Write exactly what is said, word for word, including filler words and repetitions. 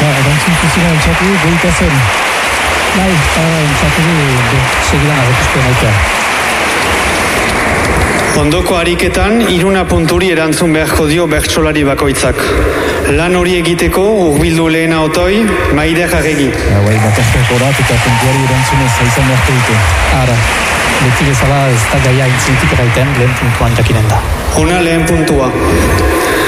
erantzun zuzena entzatu du, goita zen. Bai, entzatu du, segidan agertuzko naitea. Ondoko ariketan, iruna punturi erantzun beharko dio bertsolari bakoitzak. Lan hori egiteko, urbildu lehena otoi, Maider Arregi. Ja, bai, bakarrak horat eta puntuari erantzunez zaizan beharko dute. Ara, beti bezala ez da gaia intzintik eraiten lehen puntuan jakinen da. Hona lehen puntua.